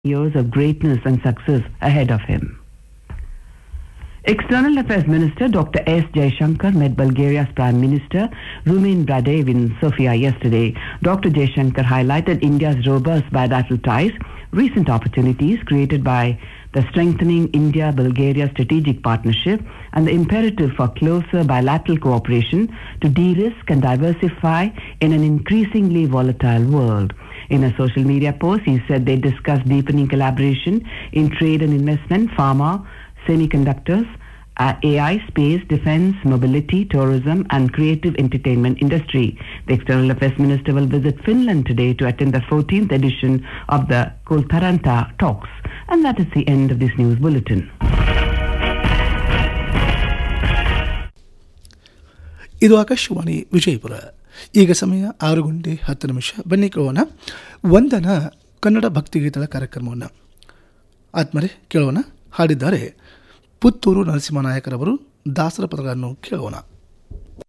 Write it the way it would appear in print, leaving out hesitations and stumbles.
years of greatness and success ahead of him. External Affairs Minister Dr. S. Jaishankar met Bulgaria's Prime Minister Rumen Radev in Sofia yesterday. Dr. Jaishankar highlighted India's robust bilateral ties, recent opportunities created by the strengthening India-Bulgaria strategic partnership, and the imperative for closer bilateral cooperation to de-risk and diversify in an increasingly volatile world. In a social media post, he said they discussed deepening collaboration in trade and investment, pharma, semiconductors, AI, space, defense, mobility, tourism, and creative entertainment industry. The External Affairs Minister will visit Finland today to attend the 14th edition of the Kultaranta Talks. And that is the end of this news bulletin. ಇದು ಆಕಾಶವಾಣಿ ವಿಜಯಪುರ. ಈಗ ಸಮಯ 6:10. ಬನ್ನಿ ಕೇಳೋಣ ವಂದನ ಕನ್ನಡ ಭಕ್ತಿಗೀತಗಳ ಕಾರ್ಯಕ್ರಮವನ್ನು. ಆತ್ಮರೆ ಕೇಳೋಣ. ಹಾಡಿದ್ದಾರೆ ಪುತ್ತೂರು ನರಸಿಂಹನಾಯಕರವರು. ದಾಸರ ಪದಗಳನ್ನು ಕೇಳೋಣ.